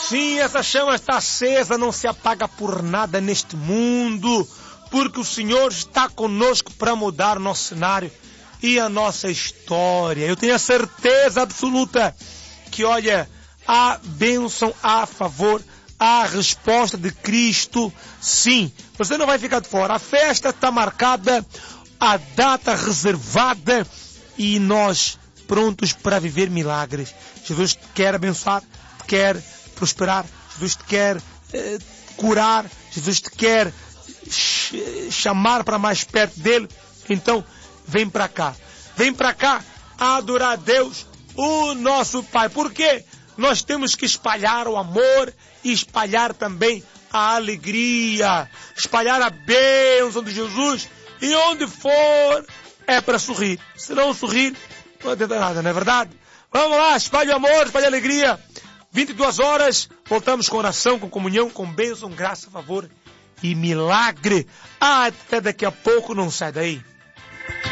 Sim, essa chama está acesa, não se apaga por nada neste mundo, porque o Senhor está conosco para mudar o nosso cenário e a nossa história. Eu tenho a certeza absoluta que, olha, há bênção a favor, há resposta de Cristo. Sim, você não vai ficar de fora. A festa está marcada, a data reservada e nós prontos para viver milagres. Jesus te quer abençoar, te quer prosperar, Jesus te quer curar, Jesus te quer chamar para mais perto dele. Então, vem para cá a adorar a Deus, o nosso Pai. Porque nós temos que espalhar o amor e espalhar também a alegria, espalhar a bênção de Jesus, e onde for é para sorrir. Se não sorrir, não adianta nada, não é verdade? Vamos lá, espalhe o amor, espalhe a alegria. 22 horas, voltamos com oração, com comunhão, com bênção, graça, favor e milagre. Até daqui a pouco, não sai daí.